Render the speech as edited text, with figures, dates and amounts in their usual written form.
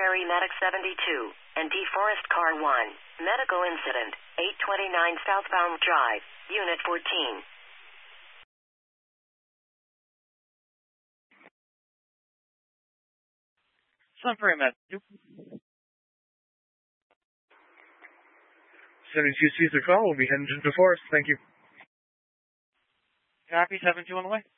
Prairie Medic 72, and DeForest Car 1. Medical incident, 829 Southbound Drive, Unit 14. Sun Prairie Med. 72 Caesar call will be heading to DeForest. Thank you. Copy, 72 on the way.